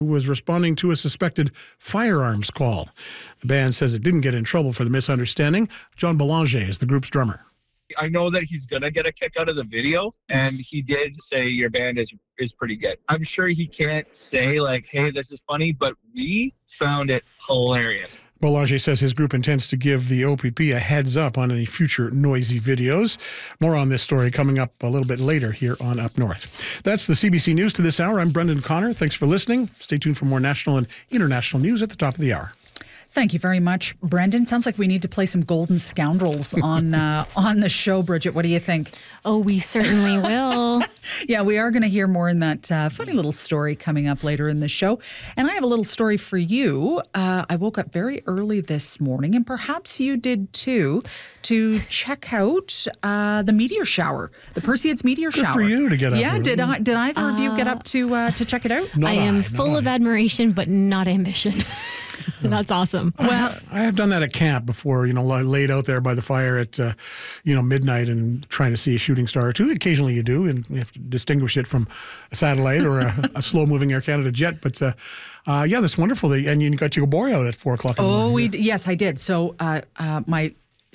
who was responding to a suspected firearms call. The band says it didn't get in trouble for the misunderstanding. John Belanger is the group's drummer. I know that he's going to get a kick out of the video, and he did say your band is pretty good. I'm sure he can't say, like, hey, this is funny, but we found it hilarious. Belanger says his group intends to give the OPP a heads up on any future noisy videos. More on this story coming up a little bit later here on Up North. That's the CBC News to this hour. I'm Brendan Connor. Thanks for listening. Stay tuned for more national and international news at the top of the hour. Thank you very much, Brendan. Sounds like we need to play some Golden Scoundrels on the show, Bridget. What do you think? Oh, we certainly will. Yeah, we are going to hear more in that funny little story coming up later in the show. And I have a little story for you. I woke up very early this morning, and perhaps you did too, to check out the meteor shower, the Perseids meteor shower. Good for you to get up. Yeah, did either of you get up to check it out? I am full of admiration, but not ambition. That's awesome. Well, I have done that at camp before, laid out there by the fire at, midnight and trying to see a shooting star or two. Occasionally you do, and you have to distinguish it from a satellite or a slow-moving Air Canada jet. But, that's wonderful. And you got your boy out at 4 o'clock in the morning. Yes, I did. So our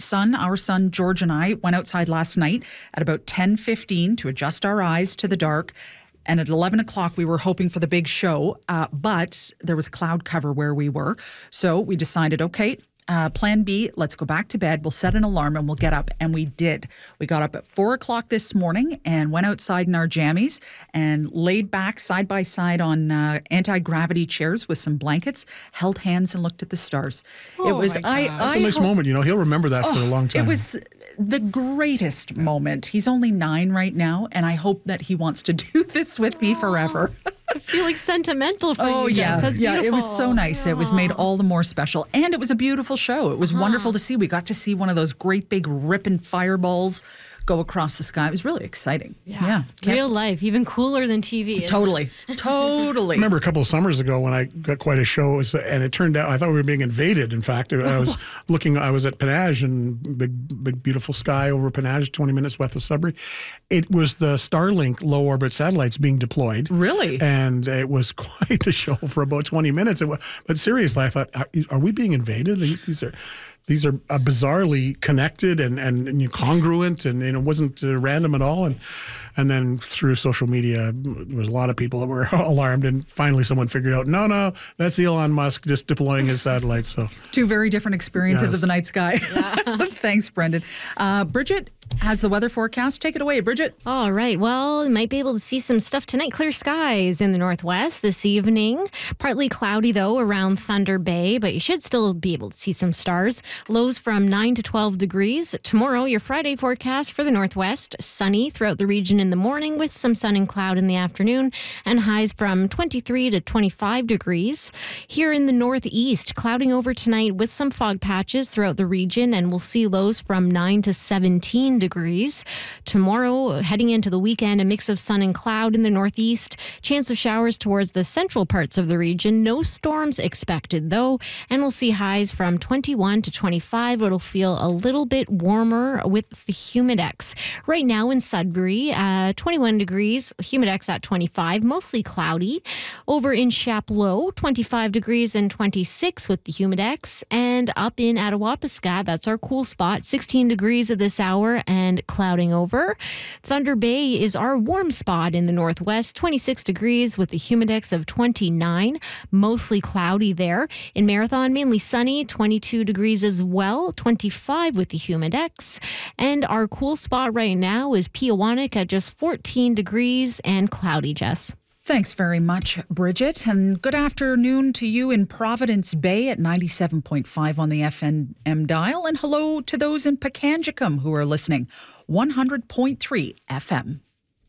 son, George, and I went outside last night at about 10:15 to adjust our eyes to the dark. And at 11 o'clock, we were hoping for the big show, but there was cloud cover where we were. So we decided, okay, plan B, let's go back to bed. We'll set an alarm and we'll get up. And we did. We got up at 4 o'clock this morning and went outside in our jammies and laid back side by side on anti-gravity chairs with some blankets, held hands and looked at the stars. Oh, it was, That's a nice moment. He'll remember that for a long time. It was the greatest moment. He's only 9 right now, and I hope that he wants to do this with me forever. I feel like sentimental for you, Jess. That's beautiful. It was so nice. It was made all the more special, and it was a beautiful show. It was wonderful to see. We got to see one of those great big ripping fireballs go across the sky. It was really exciting. Yeah. Real life, even cooler than TV. Totally. I remember a couple of summers ago when I got quite a show, and it turned out I thought we were being invaded. In fact, I was at Penage, and big beautiful sky over Penage, 20 minutes west of Sudbury. It was the Starlink low orbit satellites being deployed. Really? And it was quite the show for about 20 minutes. But seriously, I thought, are we being invaded? These are bizarrely connected and congruent, and it wasn't random at all. And then through social media, there was a lot of people that were alarmed, and finally someone figured out, no, that's Elon Musk just deploying his satellites. So 2 very different experiences of the night sky. Yeah. Thanks, Brendan. Bridget has the weather forecast. Take it away, Bridget. All right. Well, you might be able to see some stuff tonight. Clear skies in the northwest this evening. Partly cloudy, though, around Thunder Bay, but you should still be able to see some stars. Lows from 9 to 12 degrees. Tomorrow, your Friday forecast for the northwest. Sunny throughout the region in the morning with some sun and cloud in the afternoon, and highs from 23 to 25 degrees. Here in the northeast, clouding over tonight with some fog patches throughout the region, and we'll see lows from 9 to 17 degrees. Tomorrow, heading into the weekend, a mix of sun and cloud in the northeast. Chance of showers towards the central parts of the region. No storms expected, though, and we'll see highs from 21 to 25. It'll feel a little bit warmer with the humidex. Right now in Sudbury, 21 degrees, humidex at 25, mostly cloudy. Over in Chapleau, 25 degrees and 26 with the humidex. And up in Attawapiskat, that's our cool spot, 16 degrees at this hour and clouding over. Thunder Bay is our warm spot in the northwest, 26 degrees with the humidex of 29, mostly cloudy there. In Marathon, mainly sunny, 22 degrees as well, 25 with the humidex. And our cool spot right now is Peawanuck at just 14 degrees and cloudy, Jess. Thanks very much, Bridget. And good afternoon to you in Providence Bay at 97.5 on the FM dial. And hello to those in Pekanjicum who are listening, 100.3 FM.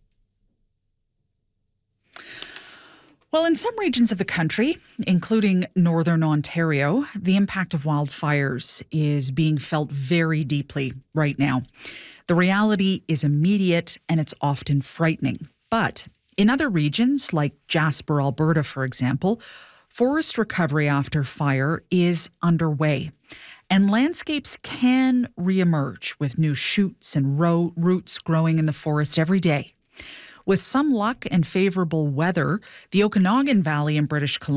Well, in some regions of the country, including northern Ontario, the impact of wildfires is being felt very deeply right now. The reality is immediate and it's often frightening. But in other regions, like Jasper, Alberta, for example, forest recovery after fire is underway. And landscapes can reemerge with new shoots and roots growing in the forest every day. With some luck and favorable weather, the Okanagan Valley in British Columbia